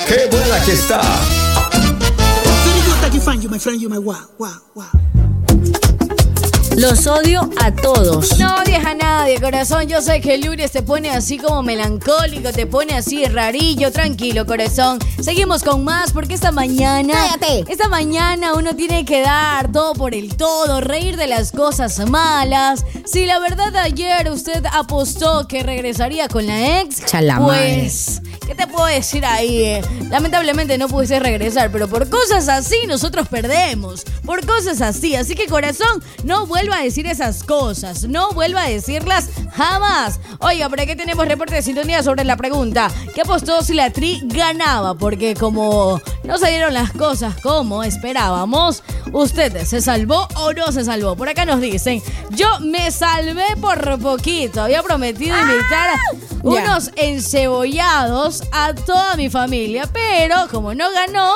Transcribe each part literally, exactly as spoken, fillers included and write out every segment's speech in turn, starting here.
¡Qué buena que está! Los odio a todos. No odies a nadie, corazón. Yo sé que el lunes te pone así como melancólico, te pone así rarillo. Tranquilo, corazón. Seguimos con más porque esta mañana... ¡Cállate! Esta mañana uno tiene que dar todo por el todo, reír de las cosas malas. Si la verdad ayer usted apostó que regresaría con la ex, Chala pues... ¿Qué te puedo decir ahí? Eh? Lamentablemente no pudiste regresar, pero por cosas así nosotros perdemos. Por cosas así. Así que, corazón, no vuelva a decir esas cosas. No vuelva a decirlas jamás. Oiga, por aquí tenemos reporte de sintonía sobre la pregunta. ¿Qué apostó si la Tri ganaba? Porque como no se dieron las cosas como esperábamos, ¿usted se salvó o no se salvó? Por acá nos dicen, yo me salvé por poquito. Había prometido invitar a unos encebollados a toda mi familia, pero como no ganó,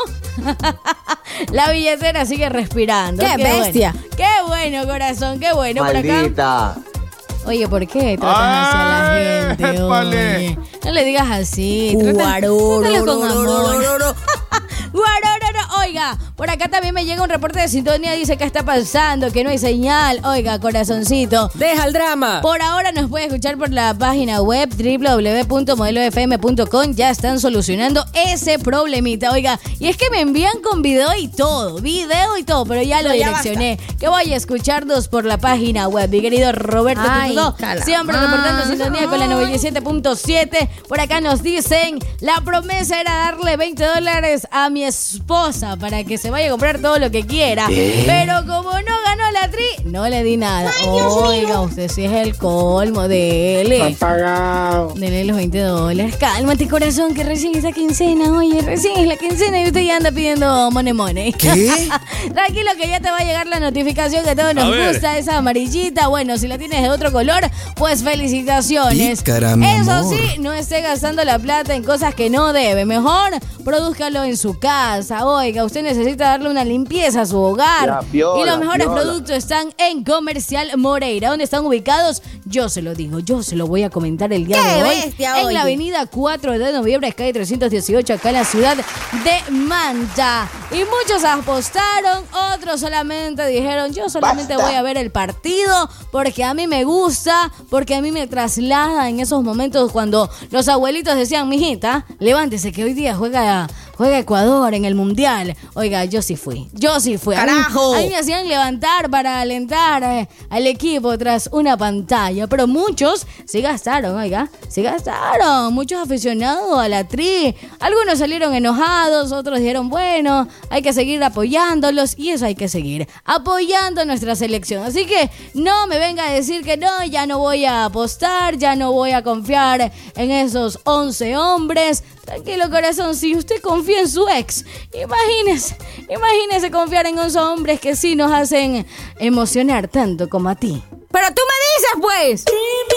la billetera sigue respirando. ¡Qué, qué bestia! Bueno. ¡Qué bueno, corazón! ¡Qué bueno! Maldita. Por acá. Oye, ¿por qué tratas así a la gente? Oye, no le digas así. Trátalo con amor. Guarororo. Oiga, por acá también me llega un reporte de sintonía. Dice que está pasando, que no hay señal. Oiga, corazoncito, ¡deja el drama! por ahora nos puede escuchar por la página web doble u doble u doble u punto modelo f m punto com. Ya están solucionando ese problemita. Oiga, y es que me envían con video y todo. Video y todo, pero ya lo No, ya direccioné. Que voy a escucharnos por la página web. Mi querido Roberto Ay, Tutudo, calamar. siempre reportando sintonía con la noventa y siete punto siete. Por acá nos dicen, la promesa era darle veinte dólares a mi esposa para que se vaya a comprar todo lo que quiera. ¿Qué? Pero como no ganó la Tri, no le di nada. Oiga, usted sí es el colmo. Dele. Apagado. Dele los veinte dólares. Cálmate, corazón, que recién es la quincena. Oye, recién es la quincena y usted ya anda pidiendo money money. ¿Qué? Tranquilo que ya te va a llegar la notificación que a todos nos gusta, esa amarillita. Bueno, si la tienes de otro color, pues felicitaciones. Pícara, mi Eso amor. sí, no esté gastando la plata en cosas que no debe. Mejor produzcalo en su casa. Oiga, usted necesita darle una limpieza a su hogar. Ya, viola, y los mejores viola. productos están en Comercial Moreira. ¿Dónde están ubicados? Yo se lo digo, yo se lo voy a comentar el día ¡Qué de hoy. bestia, En oye! la avenida cuatro de noviembre, calle trescientos dieciocho, acá en la ciudad de Manta. Y muchos apostaron, otros solamente dijeron, yo solamente Basta. voy a ver el partido porque a mí me gusta, porque a mí me traslada en esos momentos cuando los abuelitos decían, mijita, levántese que hoy día juega... Juega Ecuador en el Mundial. Oiga, yo sí fui. Yo sí fui. A mí- ¡Carajo! A mí me hacían levantar para alentar eh, al equipo tras una pantalla. Pero muchos sí gastaron, oiga. Sí gastaron. Muchos aficionados a la Tri. Algunos salieron enojados. Otros dijeron, bueno, hay que seguir apoyándolos. Y eso hay que seguir. Apoyando a nuestra selección. Así que no me venga a decir que no, ya no voy a apostar. Ya no voy a confiar en esos once hombres. Tranquilo, corazón, si usted confía en su ex, imagínese, imagínese confiar en once hombres que sí nos hacen emocionar tanto como a ti. Pero tú me dices, pues.